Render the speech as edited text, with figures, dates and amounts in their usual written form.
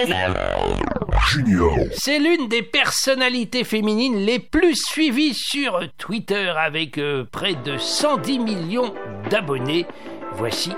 Génial. C'est l'une des personnalités féminines les plus suivies sur Twitter avec près de 110 millions d'abonnés. Voici